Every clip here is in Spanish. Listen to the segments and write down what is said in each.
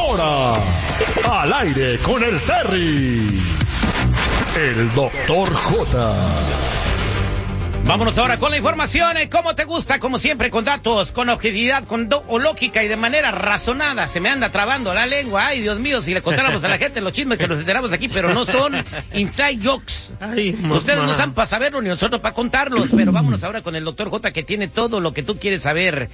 ahora, al aire con el Terry, el Dr. J. Vámonos ahora con la información, como te gusta, como siempre, con datos, con objetividad, con lógica y de manera razonada. Se me anda trabando la lengua. Ay, Dios mío, si le contáramos a la gente los chismes que nos enteramos aquí, pero no son inside jokes. Ay, ustedes no están para saberlo ni nosotros para contarlos, pero vámonos ahora con el Dr. J, que tiene todo lo que tú quieres saber.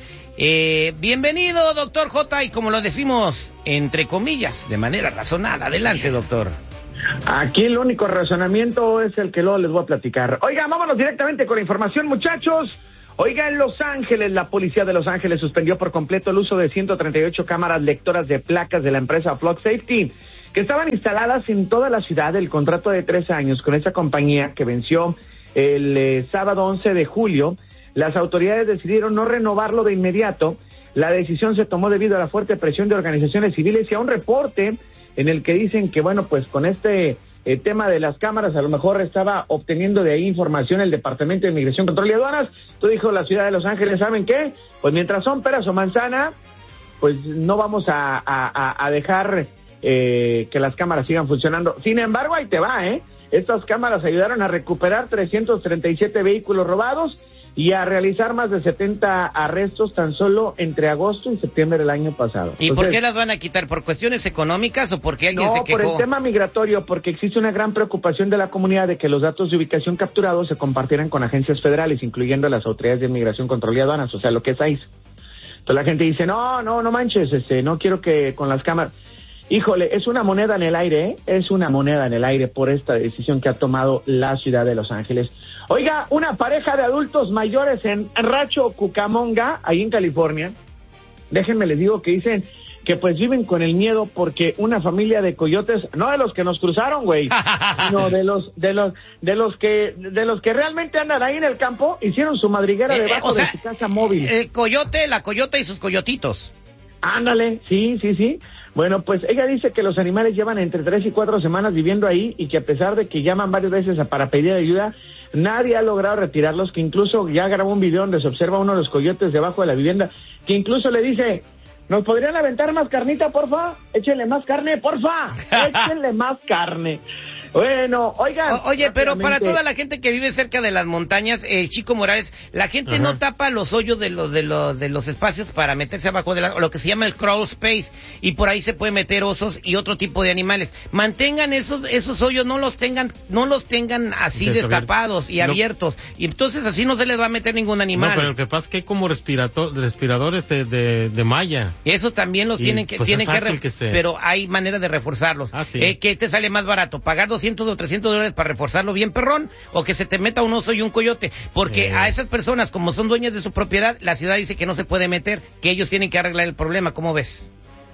Bienvenido, Dr. J, y como lo decimos, entre comillas, de manera razonada. Adelante, doctor. Aquí el único razonamiento es el que luego les voy a platicar. Oigan, vámonos directamente con la información, muchachos. Oiga, en Los Ángeles, la policía de Los Ángeles suspendió por completo el uso de 138 cámaras lectoras de placas de la empresa Flock Safety, que estaban instaladas en toda la ciudad. El contrato de 3 años con esa compañía, que venció el sábado 11 de julio, las autoridades decidieron no renovarlo de inmediato. La decisión se tomó debido a la fuerte presión de organizaciones civiles y a un reporte en el que dicen que, bueno, pues con este tema de las cámaras, a lo mejor estaba obteniendo de ahí información el Departamento de Inmigración, Control y Aduanas. Tú dijo la ciudad de Los Ángeles, ¿saben qué? Pues mientras son peras o manzana, pues no vamos a dejar que las cámaras sigan funcionando. Sin embargo, ahí te va, estas cámaras ayudaron a recuperar 337 vehículos robados y a realizar más de 70 arrestos tan solo entre agosto y septiembre del año pasado. ¿Y entonces, por qué las van a quitar? ¿Por cuestiones económicas o porque alguien se quejó? No, por el tema migratorio, porque existe una gran preocupación de la comunidad de que los datos de ubicación capturados se compartieran con agencias federales, incluyendo las autoridades de Inmigración, Control y Aduanas, o sea, lo que es ICE. Entonces la gente dice, no manches, no quiero que con las cámaras... Híjole, es una moneda en el aire, es una moneda en el aire por esta decisión que ha tomado la ciudad de Los Ángeles. Oiga, una pareja de adultos mayores en Rancho Cucamonga, ahí en California, déjenme les digo que dicen que pues viven con el miedo porque una familia de coyotes, no de los que nos cruzaron, güey, sino de los que realmente andan ahí en el campo, hicieron su madriguera debajo de su casa móvil. El coyote, la coyota y sus coyotitos. Ándale, sí. Bueno, pues ella dice que los animales llevan entre 3 y 4 semanas viviendo ahí y que a pesar de que llaman varias veces para pedir ayuda, nadie ha logrado retirarlos, que incluso ya grabó un video donde se observa uno de los coyotes debajo de la vivienda, que incluso le dice, ¿nos podrían aventar más carnita, porfa? Échenle más carne, porfa, échenle más carne. Bueno, oigan. Oye, pero para toda la gente que vive cerca de las montañas, Chico Morales, la gente no tapa los hoyos de los espacios para meterse abajo de lo que se llama el crawl space, y por ahí se puede meter osos y otro tipo de animales. Mantengan esos hoyos, no los tengan así destapados y abiertos, y entonces así no se les va a meter ningún animal. No, pero lo que pasa es que hay como respiradores de malla. Esos también los tienen que pero hay manera de reforzarlos. Sí. ¿Qué te sale más barato? ¿Pagar $200 o $300 para reforzarlo bien perrón, o que se te meta un oso y un coyote? Porque a esas personas, como son dueñas de su propiedad, la ciudad dice que no se puede meter, que ellos tienen que arreglar el problema. ¿Cómo ves?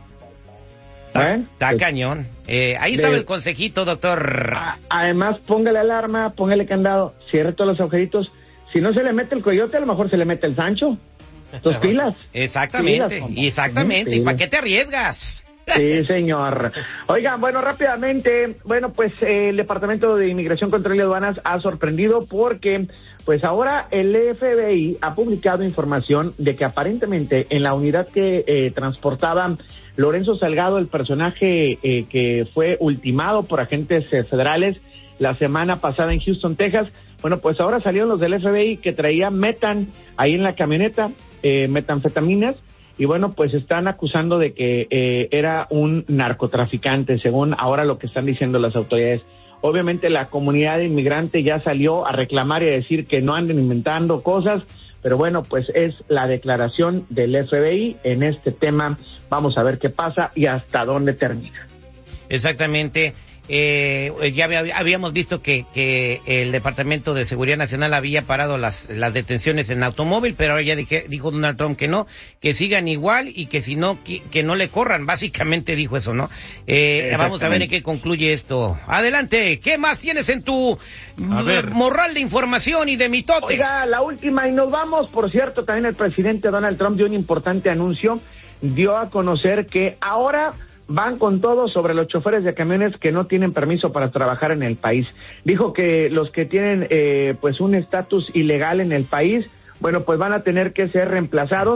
Está cañón. Ahí estaba el consejito, doctor. Además, póngale alarma, póngale candado, cierre todos los agujeritos. Si no se le mete el coyote, a lo mejor se le mete el Sancho. Dos pilas. Exactamente. Pilas. ¿Y para qué te arriesgas? Sí, señor. Oigan, bueno, rápidamente, pues el Departamento de Inmigración, Control y Aduanas ha sorprendido porque, pues ahora el FBI ha publicado información de que aparentemente en la unidad que transportaba Lorenzo Salgado, el personaje que fue ultimado por agentes federales la semana pasada en Houston, Texas, bueno, pues ahora salieron los del FBI que traían ahí en la camioneta, metanfetaminas. Y bueno, pues están acusando de que era un narcotraficante, según ahora lo que están diciendo las autoridades. Obviamente la comunidad inmigrante ya salió a reclamar y a decir que no anden inventando cosas, pero bueno, pues es la declaración del FBI en este tema. Vamos a ver qué pasa y hasta dónde termina. Exactamente. Ya habíamos visto que el Departamento de Seguridad Nacional había parado las detenciones en automóvil, pero ahora ya dijo Donald Trump que no, que sigan igual y que si no, que no le corran, básicamente dijo eso, ¿no? Vamos a ver en qué concluye esto. Adelante, ¿qué más tienes en tu morral de información y de mitotes? Oiga, la última y nos vamos. Por cierto, también el presidente Donald Trump dio un importante anuncio, dio a conocer que ahora van con todo sobre los choferes de camiones que no tienen permiso para trabajar en el país. Dijo que los que tienen pues un estatus ilegal en el país, bueno, pues van a tener que ser reemplazados.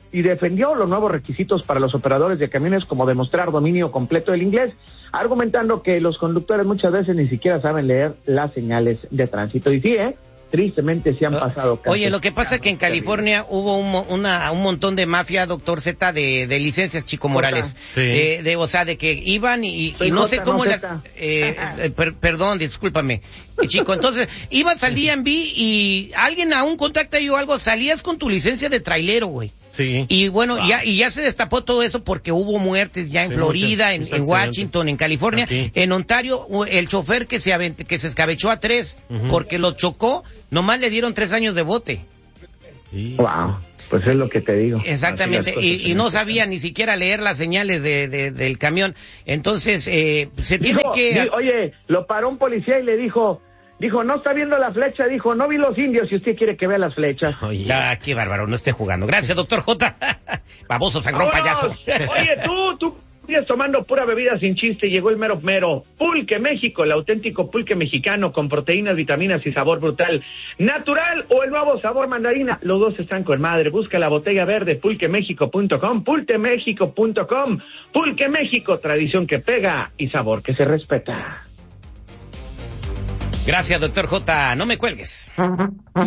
y defendió los nuevos requisitos para los operadores de camiones, como demostrar dominio completo del inglés, argumentando que los conductores muchas veces ni siquiera saben leer las señales de tránsito. Y sí, tristemente se han pasado casos. Oye, lo que pasa es que en California hubo un montón de mafia, doctor Z, de licencias, Chico Morales. Sí. O sea, de que iban y no sé cómo perdón, discúlpame, Chico. Entonces, ibas al DMV y alguien aún contacta yo algo, salías con tu licencia de trailero, güey. Sí. Y bueno, ya se destapó todo eso porque hubo muertes ya en Florida, en Washington, en California, aquí. En Ontario, el chofer que se escabechó a 3 porque lo chocó, nomás le dieron 3 años de bote. Wow, pues es lo que te digo. Exactamente, y no sabía ni siquiera leer las señales del camión. Entonces, se tiene que... Oye, lo paró un policía y le dijo, no está viendo la flecha, dijo, no vi los indios, si usted quiere que vea las flechas. Oye, qué bárbaro, no esté jugando. Gracias, doctor J. Baboso, sangrón, payaso. Oye, tú sigues tomando pura bebida sin chiste, llegó el mero mero. Pulque México, el auténtico pulque mexicano con proteínas, vitaminas y sabor brutal. Natural o el nuevo sabor mandarina, los dos están con madre. Busca la botella verde, pulquemexico.com, pulquemexico.com. Pulque México, tradición que pega y sabor que se respeta. Gracias, doctor J. No me cuelgues.